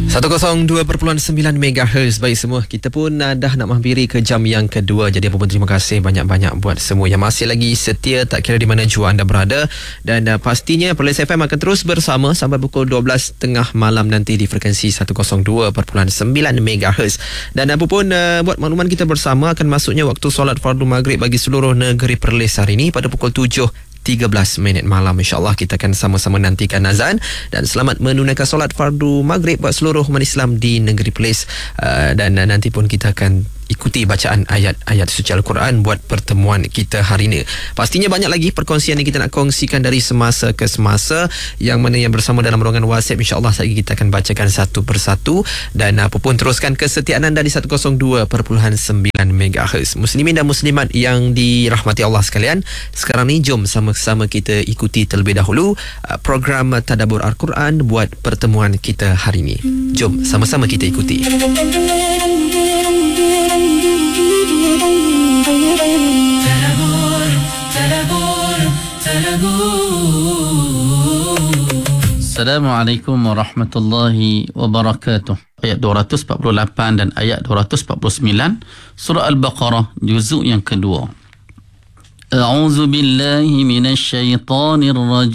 102.9 MHz. Baik semua, kita pun dah nak menghampiri ke jam yang kedua. Jadi apa pun terima kasih banyak-banyak buat semua yang masih lagi setia, tak kira di mana jua anda berada. Dan pastinya Perlis FM akan terus bersama sampai pukul 12.30 malam nanti di frekuensi 102.9 MHz. Dan apa pun buat makluman kita bersama, akan masuknya waktu solat fardu maghrib bagi seluruh negeri Perlis hari ini pada pukul 7.13 malam. InsyaAllah kita akan sama-sama nantikan azan. Dan selamat menunaikan solat fardu maghrib buat seluruh umat Islam di negeri Perlis. Dan nanti pun kita akan ikuti bacaan ayat-ayat suci Al-Quran buat pertemuan kita hari ini. Pastinya banyak lagi perkongsian yang kita nak kongsikan dari semasa ke semasa, yang mana yang bersama dalam ruangan WhatsApp insya-Allah lagi kita akan bacakan satu persatu. Dan apa pun teruskan kesetiaan anda di 102.9 MHz. Muslimin dan muslimat yang dirahmati Allah sekalian, sekarang ni jom sama-sama kita ikuti terlebih dahulu program Tadabbur Al-Quran buat pertemuan kita hari ini. Jom sama-sama kita ikuti. Assalamualaikum warahmatullahi wabarakatuh. Ayat 248 dan ayat 249 surah Al-Baqarah juzuk yang kedua. A'udzu billahi minasyaitonir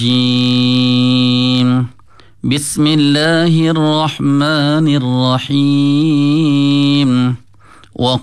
rajim. Bismillahirrahmanirrahim.